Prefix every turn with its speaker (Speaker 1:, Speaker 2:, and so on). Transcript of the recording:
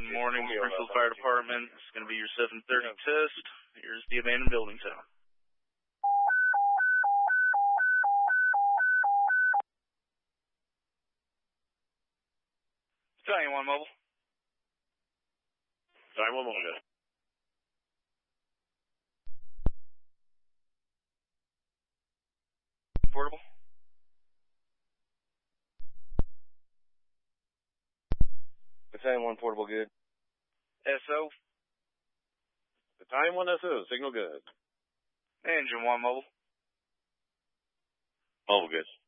Speaker 1: Good morning, Springfield Fire Department. It's going to be your 7:30 test. Here's the abandoned building zone. Battalion 1 mobile.
Speaker 2: Battalion 1 mobile, good.
Speaker 1: Portable.
Speaker 3: Battalion 1 portable, good.
Speaker 1: SO.
Speaker 2: Battalion 1 SO, signal good.
Speaker 1: Engine 1 mobile.
Speaker 2: Mobile, good.